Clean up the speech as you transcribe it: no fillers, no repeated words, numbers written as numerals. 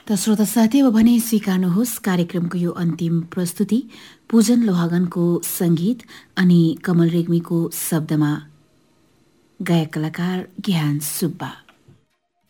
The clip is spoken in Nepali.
त श्रोता साथी अब भने स्वीकार्नुहोस् कार्यक्रमको यो अन्तिम प्रस्तुति पूजन लोहागनको संगीत अनि कमल रेग्मीको शब्दमा गायक कलाकार ज्ञान सुब्बा।